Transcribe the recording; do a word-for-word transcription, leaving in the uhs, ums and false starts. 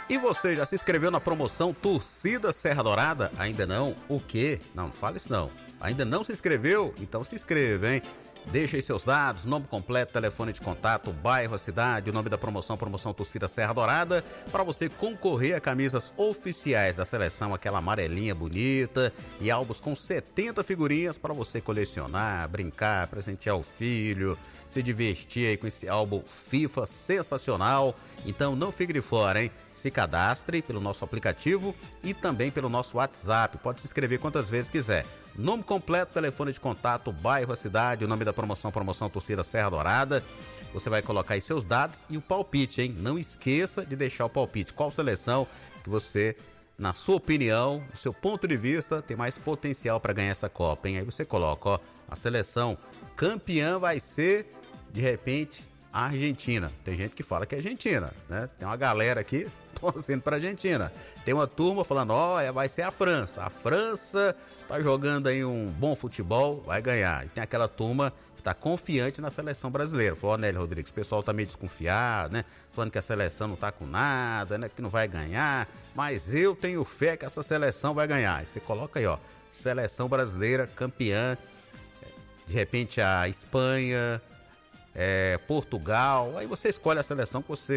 E você já se inscreveu na promoção Torcida Serra Dourada? Ainda não? O quê? Não, não fala isso não. Ainda não se inscreveu? Então se inscreva, hein? Deixa aí seus dados, nome completo, telefone de contato, bairro, a cidade, o nome da promoção, promoção Torcida Serra Dourada, para você concorrer a camisas oficiais da seleção, aquela amarelinha bonita, e álbuns com setenta figurinhas para você colecionar, brincar, presentear o filho, se divertir aí com esse álbum FIFA sensacional. Então não fique de fora, hein? Se cadastre pelo nosso aplicativo e também pelo nosso WhatsApp. Pode se inscrever quantas vezes quiser. Nome completo, telefone de contato, bairro, a cidade, o nome da promoção, promoção Torcida Serra Dourada. Você vai colocar aí seus dados e o palpite, hein? Não esqueça de deixar o palpite. Qual seleção que você, na sua opinião, do seu ponto de vista, tem mais potencial para ganhar essa Copa, hein? Aí você coloca, ó, a seleção campeã vai ser, de repente, a Argentina. Tem gente que fala que é Argentina, né? Tem uma galera aqui torcendo para a Argentina. Tem uma turma falando, ó, oh, vai ser a França. A França tá jogando aí um bom futebol, vai ganhar. E tem aquela turma que tá confiante na seleção brasileira. Falou, ó, Nélio Rodrigues, o pessoal tá meio desconfiado, né? Falando que a seleção não tá com nada, né? Que não vai ganhar. Mas eu tenho fé que essa seleção vai ganhar. E você coloca aí, ó, seleção brasileira campeã. De repente a Espanha, é, Portugal. Aí você escolhe a seleção que você